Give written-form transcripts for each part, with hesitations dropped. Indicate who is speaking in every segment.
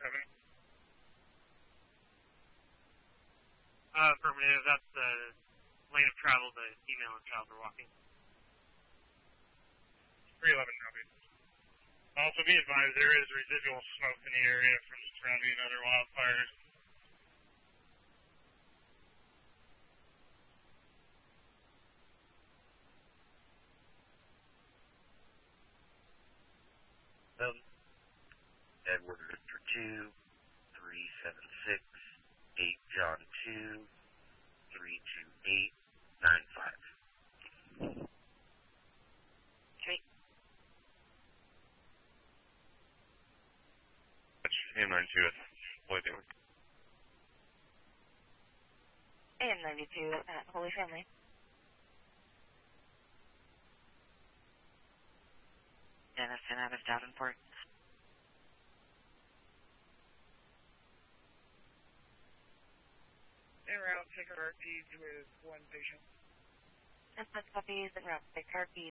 Speaker 1: Affirmative, that's the lane of travel the female and child are walking.
Speaker 2: 311 copy. Also be advised there is residual smoke in the area from surrounding other wildfires.
Speaker 3: Edward Victor 2, 376, 8 John 2, 328, 95.
Speaker 4: Okay.
Speaker 2: AM92 at Holy Family.
Speaker 4: AM92 at Holy Family. Denison out of Davenport.
Speaker 5: En route, take our RPs with one patient.
Speaker 4: And plus puppies en route, take RPs.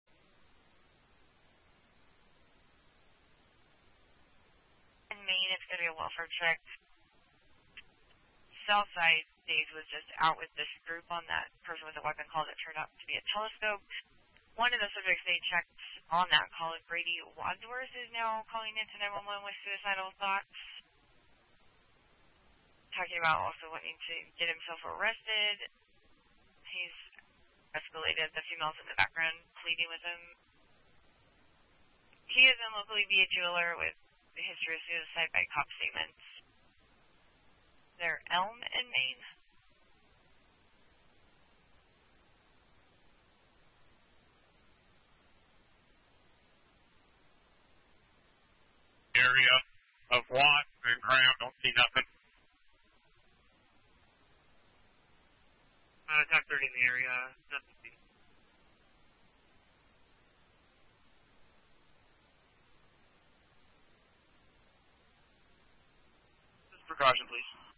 Speaker 4: In Maine, it's going to be a welfare check. Southside, Dave was just out with this group on that person with a weapon call that turned out to be a telescope. One of the subjects they checked on that call, Grady Wadsworth, is now calling into 911 with suicidal thoughts. Talking about also wanting to get himself arrested. He's escalated. The female's in the background pleading with him. He is in locally via jeweler with a history of suicide by cop statements. They're Elm in Maine.
Speaker 2: Area of Watt and Graham, don't see nothing.
Speaker 1: Attack 30 in the area, nothing to see. Just precaution, please.